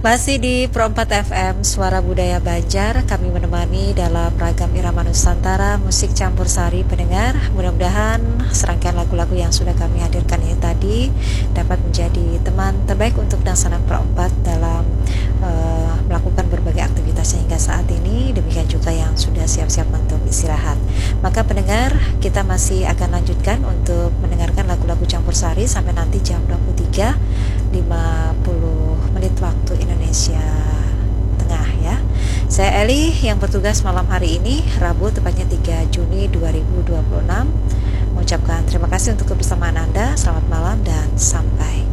Masih di Pro 4 FM Suara Budaya Banjar, kami menemani dalam ragam irama Nusantara musik campur sari pendengar. Mudah-mudahan serangkaian lagu-lagu yang sudah kami hadirkan ini tadi dapat menjadi teman terbaik untuk Dangsana Pro 4 dalam melakukan berbagai aktivitas hingga saat ini. Demikian juga yang sudah siap-siap untuk istirahat. Maka pendengar, kita masih akan lanjutkan untuk mendengarkan lagu-lagu campur sari sampai nanti jam 23.50 menit waktu Indonesia Tengah ya. Saya Eli yang bertugas malam hari ini, Rabu tepatnya 3 Juni 2026. Mengucapkan terima kasih untuk kebersamaan Anda. Selamat malam dan sampai